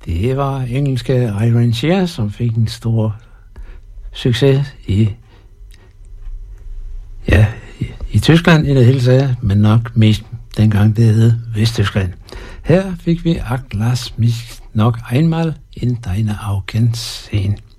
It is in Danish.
Det var engelske Iron Shear, som fik en stor succes i Tyskland i det hele taget, men nok mest dengang det hed Vesttyskland. Her fik vi Ach, lass mich noch einmal in deine Augen sehen.